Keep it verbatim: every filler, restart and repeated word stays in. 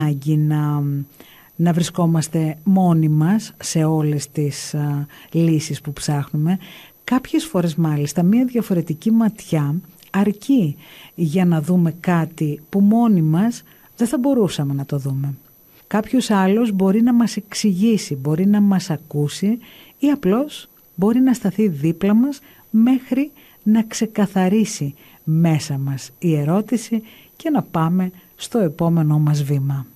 να, να βρισκόμαστε μόνοι μας σε όλες τις α, λύσεις που ψάχνουμε. Κάποιες φορές μάλιστα μια διαφορετική ματιά αρκεί για να δούμε κάτι που μόνοι μας δεν θα μπορούσαμε να το δούμε. Κάποιος άλλος μπορεί να μας εξηγήσει, μπορεί να μας ακούσει ή απλώς μπορεί να σταθεί δίπλα μας μέχρι να ξεκαθαρίσει μέσα μας η ερώτηση και να πάμε στο επόμενό μας βήμα.